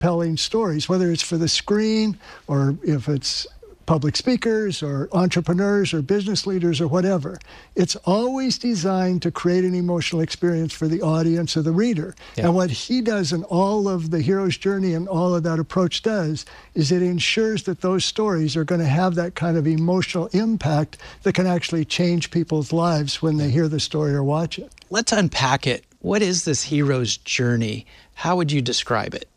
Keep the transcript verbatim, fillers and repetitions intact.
compelling stories, whether it's for the screen or if it's public speakers or entrepreneurs or business leaders or whatever. It's always designed to create an emotional experience for the audience or the reader. Yeah. And what he does in all of the hero's journey and all of that approach does is it ensures that those stories are going to have that kind of emotional impact that can actually change people's lives when they hear the story or watch it. Let's unpack it. What is this hero's journey? How would you describe it?